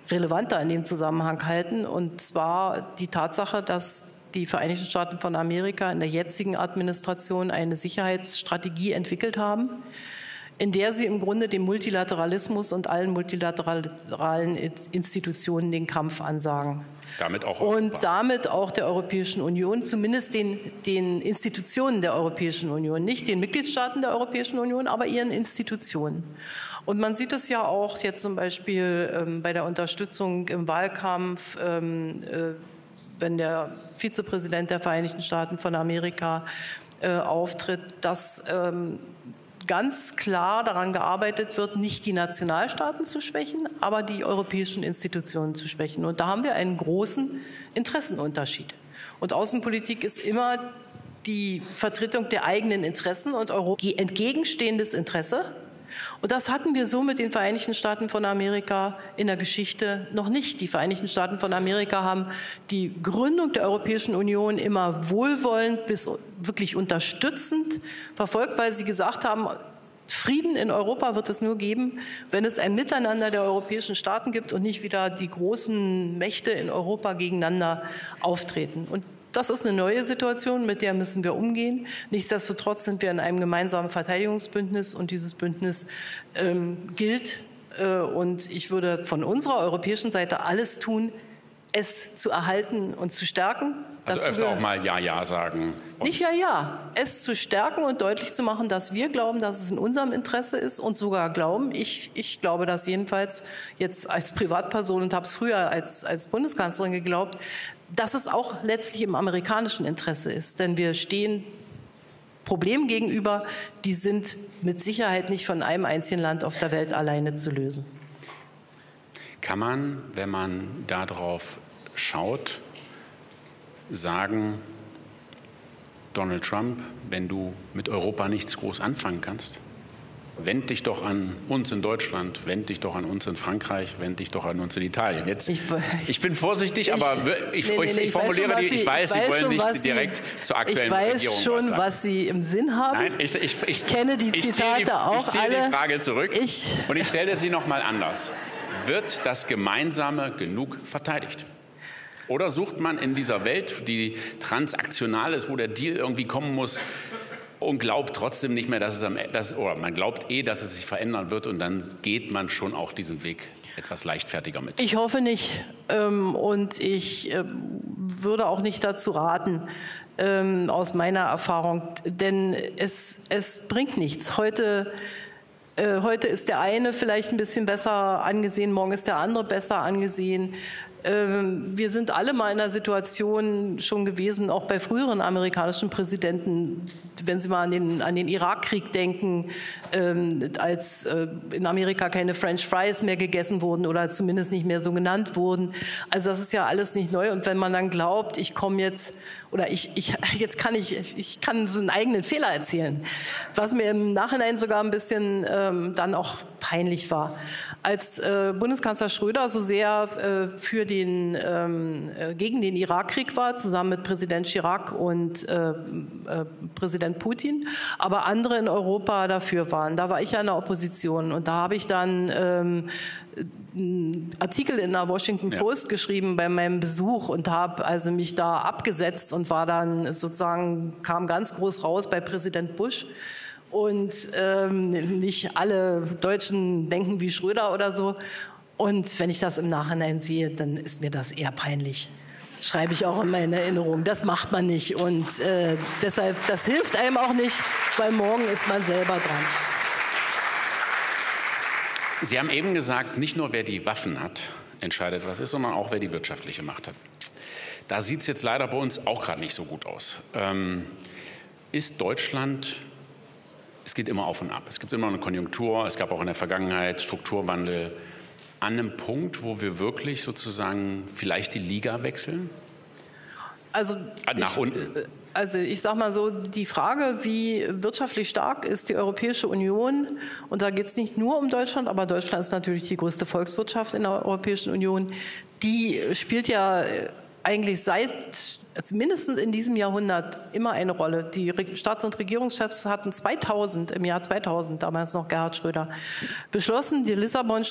relevanter in dem Zusammenhang halten, und zwar die Tatsache, dass die Vereinigten Staaten von Amerika in der jetzigen Administration eine Sicherheitsstrategie entwickelt haben, in der sie im Grunde dem Multilateralismus und allen multilateralen Institutionen den Kampf ansagen. Damit auch und damit auch der Europäischen Union, zumindest den Institutionen der Europäischen Union, nicht den Mitgliedstaaten der Europäischen Union, aber ihren Institutionen. Und man sieht es ja auch jetzt zum Beispiel bei der Unterstützung im Wahlkampf, wenn der Vizepräsident der Vereinigten Staaten von Amerika auftritt, dass ganz klar daran gearbeitet wird, nicht die Nationalstaaten zu schwächen, aber die europäischen Institutionen zu schwächen. Und da haben wir einen großen Interessenunterschied. Und Außenpolitik ist immer die Vertretung der eigenen Interessen und entgegenstehendes Interesse. Und das hatten wir so mit den Vereinigten Staaten von Amerika in der Geschichte noch nicht. Die Vereinigten Staaten von Amerika haben die Gründung der Europäischen Union immer wohlwollend bis wirklich unterstützend verfolgt, weil sie gesagt haben, Frieden in Europa wird es nur geben, wenn es ein Miteinander der europäischen Staaten gibt und nicht wieder die großen Mächte in Europa gegeneinander auftreten. Und das ist eine neue Situation, mit der müssen wir umgehen. Nichtsdestotrotz sind wir in einem gemeinsamen Verteidigungsbündnis, und dieses Bündnis gilt. Und ich würde von unserer europäischen Seite alles tun, es zu erhalten und zu stärken. Also öfter auch mal Ja, Ja sagen. Nicht Ja, Ja. Es zu stärken und deutlich zu machen, dass wir glauben, dass es in unserem Interesse ist, und sogar glauben, ich glaube das jedenfalls jetzt als Privatperson und habe es früher als Bundeskanzlerin geglaubt, dass es auch letztlich im amerikanischen Interesse ist. Denn wir stehen Problemen gegenüber, die sind mit Sicherheit nicht von einem einzigen Land auf der Welt alleine zu lösen. Kann man, wenn man darauf schaut, sagen, Donald Trump, wenn du mit Europa nichts groß anfangen kannst, wend dich doch an uns in Deutschland, wend dich doch an uns in Frankreich, wend dich doch an uns in Italien. Jetzt, ich bin vorsichtig, aber ich formuliere die, ich weiß, Sie wollen nicht direkt zur aktuellen Regierung sagen. Ich weiß schon, was Sie im Sinn haben. Nein, ich kenne die Zitate auch alle. Ich ziehe die Frage zurück und ich stelle sie noch mal anders. Wird das Gemeinsame genug verteidigt? Oder sucht man in dieser Welt, die transaktional ist, wo der Deal irgendwie kommen muss, und glaubt trotzdem nicht mehr, oder man glaubt dass es sich verändern wird, und dann geht man schon auch diesen Weg etwas leichtfertiger mit? Ich hoffe nicht, und ich würde auch nicht dazu raten, aus meiner Erfahrung, denn es bringt nichts. Heute ist der eine vielleicht ein bisschen besser angesehen, morgen ist der andere besser angesehen. Wir sind alle mal in einer Situation schon gewesen, auch bei früheren amerikanischen Präsidenten, wenn Sie mal an den Irakkrieg denken, als in Amerika keine French Fries mehr gegessen wurden oder zumindest nicht mehr so genannt wurden. Also das ist ja alles nicht neu. Und wenn man dann glaubt, ich komme jetzt, oder ich kann so einen eigenen Fehler erzählen, was mir im Nachhinein sogar ein bisschen dann auch peinlich war. Als Bundeskanzler Schröder so sehr gegen den Irakkrieg war, zusammen mit Präsident Chirac und Präsident Putin, aber andere in Europa dafür waren. Da war ich ja in der Opposition, und da habe ich dann Artikel in der Washington Post geschrieben bei meinem Besuch und habe also mich da abgesetzt und war dann sozusagen, kam ganz groß raus bei Präsident Bush. Und nicht alle Deutschen denken wie Schröder oder so. Und wenn ich das im Nachhinein sehe, dann ist mir das eher peinlich. Schreibe ich auch in meine Erinnerung. Das macht man nicht. Und deshalb, das hilft einem auch nicht, weil morgen ist man selber dran. Sie haben eben gesagt, nicht nur wer die Waffen hat, entscheidet, was ist, sondern auch wer die wirtschaftliche Macht hat. Da sieht es jetzt leider bei uns auch gerade nicht so gut aus. Ist Deutschland... Es geht immer auf und ab. Es gibt immer eine Konjunktur. Es gab auch in der Vergangenheit Strukturwandel. An einem Punkt, wo wir wirklich sozusagen vielleicht die Liga wechseln? Also nach unten? Also ich sage mal so, die Frage, wie wirtschaftlich stark ist die Europäische Union, und da geht es nicht nur um Deutschland, aber Deutschland ist natürlich die größte Volkswirtschaft in der Europäischen Union, die spielt ja eigentlich also mindestens in diesem Jahrhundert immer eine Rolle. Die Staats- und Regierungschefs hatten im Jahr 2000, damals noch Gerhard Schröder, beschlossen, die Lissabon